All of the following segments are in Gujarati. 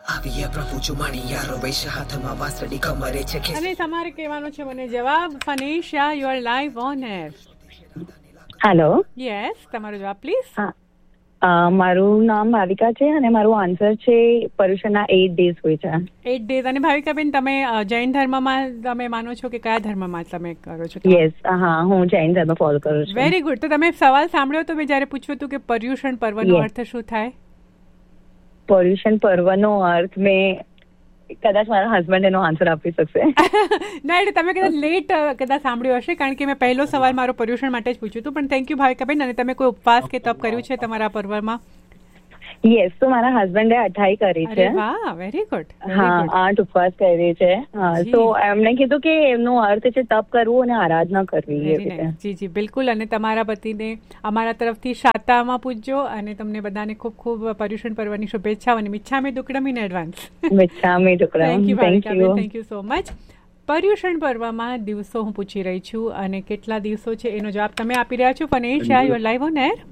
આવીએ પ્રભુ જુમાણી યારો વૈશ્ય હાથમાં વાસળી કમરે છે અને તમારે કહેવાનું છે મને જવાબ. ફનીશા, you are live on air. Hello. Yes, તમારો જવાબ પ્લીઝ. મારું નામ ભાવિકા છે અને મારું આન્સર છે પર્યુષણના 8 days હોય છે. 8 days. અને ભાવિકાબેન, તમે જૈન ધર્મમાં તમે માનો છો કે કયા ધર્મમાં તમે કરો છો? યસ, હા, હું જૈન ધર્મ ફોલો કરું છું. Very good. તો તમે સવાલ સાંભળ્યો તો મેં જયારે પૂછ્યું હતું કે પર્યુષણ પર્વનો અર્થ શું થાય? પર્યુષણ પર્વનો અર્થ મેં કદાચ મારા હસબન્ડ એનો આન્સર આપી શકશે. ના, એટલે તમે કદાચ લેટ કદાચ સાંભળ્યું હશે, કારણ કે મેં પહેલો સવાલ મારો પર્યુષણ માટે જ પૂછ્યું હતું. પણ થેન્ક યુ ભાવિકાબેન. અને તમે કોઈ ઉપવાસ કે તપ કર્યું છે તમારા પર્વમાં? યસ, તો મારા હસબન્ડે 28 કરી છે. વાહ, વેરી ગુડ. હા, 8 ઉપવાસ કરી છે. તો એમને કીધું કે એમનો અર્થ છે તપ કરવું અને આરાધના કરવી. જી જી, બિલકુલ. અને તમારા પતિને અમારા તરફથી શાતામાં પૂજજો અને તમને બધાને ખૂબ ખૂબ પર્યુષણ પર્વની શુભેચ્છાઓ અને મિચ્છામી દુક્કડમ in advance. મિચ્છામી દુક્કડમ. Thank you Bhavikaben, thank you so much. Paryushan પર્વમાં દિવસો હું પૂછી રહી છું અને કેટલા દિવસો છે એનો જવાબ તમે આપી રહ્યા છો. ફનીશા, you are live on air.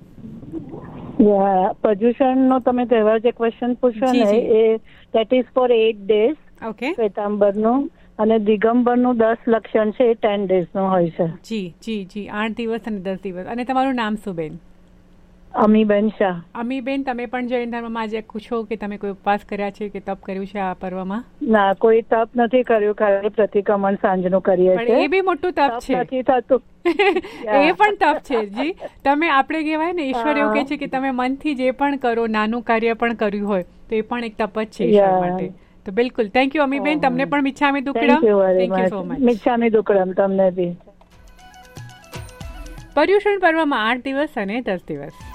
Paryushan નો તમે તહેવાર જે ક્વેશ્ચન પૂછ્યો ને એ that is four 8 days. Okay. શ્વેતાંબર નું અને દિગંબર નું 10 લક્ષણ છે, 10 days નું હોય છે. જી જી જી, 8 દિવસ અને 10 દિવસ. અને તમારું નામ શું બેન? અમીબેન શાહ. અમીબેન, તમે પણ જૈન ધર્મમાં આજે પૂછો કે તમે કોઈ ઉપવાસ કર્યા છે કે તપ કર્યું છે આ પર્વમાં? ના, કોઈ તપ નથી કર્યું, ખાલી પ્રતિક્રમણ સાંજનું કરીએ છીએ. પણ એ બી મોટું તપ છે. નથી થતું. એ પણ તપ છે જી. તમે આપણે કહેવાય ને, ઈશ્વર એવું કહે છે કે તમે મનથી જે પણ કરો, નાનું કાર્ય પણ કર્યું હોય તો એ પણ એક તપ જ છે ઈશ્વર માટે. તો બિલકુલ, થેન્ક યુ અમીબેન. તમને પણ મિચ્છામી દુક્કડમ. Thank you so much. મિચ્છામી દુક્કડમ તમને બી. પર્યુષણ પર્વમાં 8 દિવસ અને 10 દિવસ.